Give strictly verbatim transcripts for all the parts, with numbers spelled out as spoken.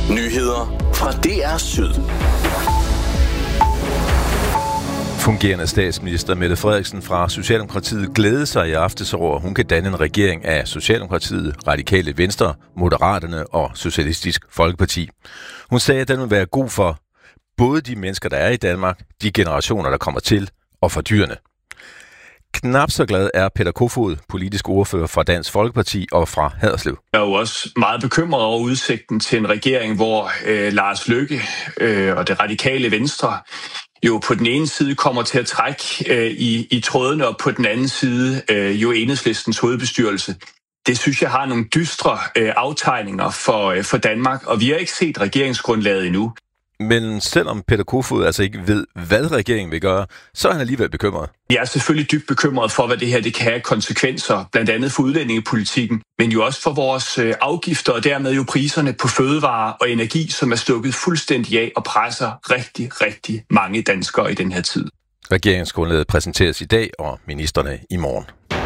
Nyheder fra D R Syd. Fungerende statsminister Mette Frederiksen fra Socialdemokratiet glædede sig i aftes over, at hun kan danne en regering af Socialdemokratiet, Radikale Venstre, Moderaterne og Socialistisk Folkeparti. Hun sagde, at den vil være god for både de mennesker, der er i Danmark, de generationer, der kommer til, og for dyrene. Knap så glad er Peter Kofod, politisk ordfører fra Dansk Folkeparti og fra Haderslev. Jeg er jo også meget bekymret over udsigten til en regering, hvor øh, Lars Løkke øh, og det radikale Venstre jo på den ene side kommer til at trække øh, i, i trådene, og på den anden side øh, jo Enhedslistens hovedbestyrelse. Det synes jeg har nogle dystre øh, aftegninger for, øh, for Danmark, og vi har ikke set regeringsgrundlaget endnu. Men selvom Peter Kofod altså ikke ved, hvad regeringen vil gøre, så er han alligevel bekymret. Jeg er selvfølgelig dybt bekymret for, hvad det her det kan have konsekvenser, blandt andet for udlændingepolitikken, men jo også for vores øh, afgifter, og dermed jo priserne på fødevarer og energi, som er stukket fuldstændig af og presser rigtig, rigtig mange danskere i den her tid. Regeringsgrundlaget præsenteres i dag, og ministerne i morgen.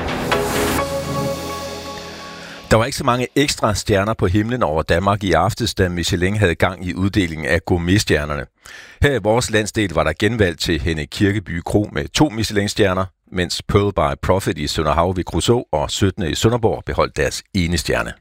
Der var ikke så mange ekstra stjerner på himlen over Danmark i aftes, da Michelin havde gang i uddelingen af gourmetstjernerne. Her i vores landsdel var der genvalg til Henning Kirkeby Kro med to Michelin-stjerner, mens Pearl by Profit i Sønderhav ved Kruså og syttende i Sønderborg beholdt deres ene stjerne.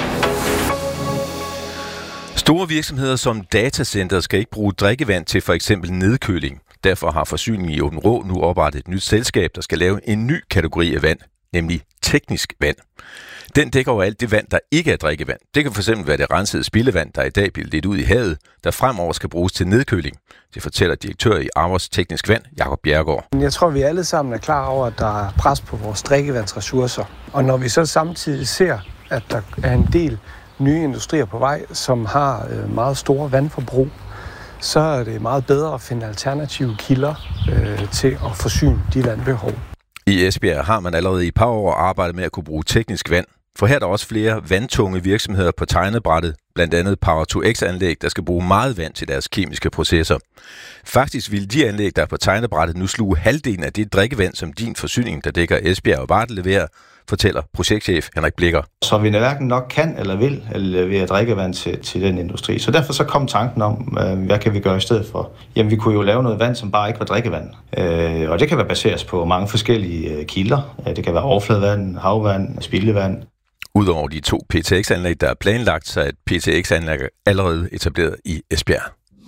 Store virksomheder som datacenter skal ikke bruge drikkevand til for eksempel nedkøling. Derfor har Forsyningen i Aabenraa nu oprettet et nyt selskab, der skal lave en ny kategori af vand, nemlig teknisk vand. Den dækker over alt det vand, der ikke er drikkevand. Det kan fx være det rensede spildevand, der i dag bliver ledt ud i havet, der fremover skal bruges til nedkøling. Det fortæller direktør i Aros Teknisk Vand, Jakob Bjerregaard. Jeg tror, vi alle sammen er klar over, at der er pres på vores drikkevandsressourcer. Og når vi så samtidig ser, at der er en del nye industrier på vej, som har meget store vandforbrug, så er det meget bedre at finde alternative kilder øh, til at forsyne de vandbehov. I Esbjerg har man allerede i et par år arbejdet med at kunne bruge teknisk vand. For her er der også flere vandtunge virksomheder på tegnebrættet, blandt andet Power to X-anlæg, der skal bruge meget vand til deres kemiske processer. Faktisk vil de anlæg, der er på tegnebrættet, nu sluge halvdelen af det drikkevand, som din forsyning, der dækker Esbjerg og Varde, leverer, fortæller projektchef Henrik Blikker. Så vi hverken nok kan eller vil levere drikkevand til, til den industri. Så derfor så kom tanken om, hvad kan vi gøre i stedet for? Jamen, vi kunne jo lave noget vand, som bare ikke var drikkevand. Øh, og det kan være baseret på mange forskellige kilder. Det kan være overfladevand, havvand, spildevand. Udover de to P T X-anlæg, der er planlagt, så er et P T X-anlæg allerede etableret i Esbjerg.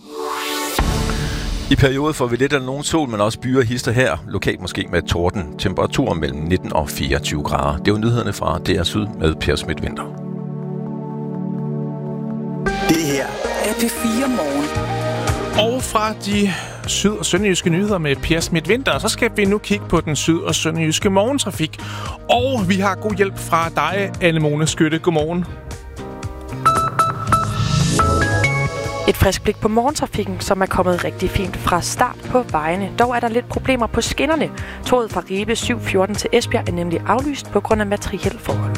I perioder får vi lidt af nogen sol, men også byer hister her, lokalt måske med torden. Temperaturer mellem nitten og fireogtyve grader. Det var nyhederne fra D R Syd med Per Schmidt-Winther. Det her er P fire Morgen. Og fra de syd- og sønderjyske nyheder med Per Schmidt-Winther, så skal vi nu kigge på den syd- og sønderjyske morgentrafik. Og vi har god hjælp fra dig, Anne-Mone Skytte. Godmorgen. Et frisk blik på morgentrafikken, som er kommet rigtig fint fra start på vejene. Dog er der lidt problemer på skinnerne. Toget fra Ribe syv fjorten til Esbjerg er nemlig aflyst på grund af materiel forhold.